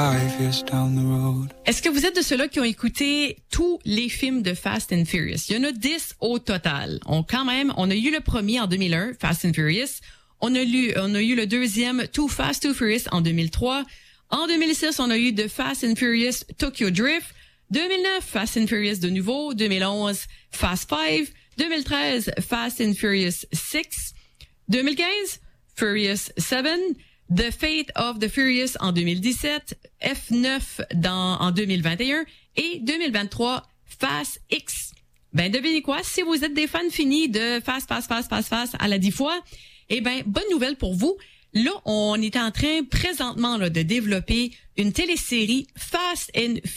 Est-ce que vous êtes de ceux-là qui ont écouté tous les films de Fast and Furious? Il y en a 10 au total. On a eu le premier en 2001, Fast and Furious. On a eu le deuxième, Too Fast, Too Furious en 2003. En 2006, on a eu The Fast and Furious Tokyo Drift. 2009, Fast and Furious de nouveau. 2011, Fast 5. 2013, Fast and Furious 6. 2015, Furious 7. The Fate of the Furious en 2017, F9 en 2021 et 2023, Fast X. Ben, devinez quoi? Si vous êtes des fans finis de Fast à la 10 fois, eh ben, bonne nouvelle pour vous. Là, on est en train présentement là, de développer une télésérie Fast and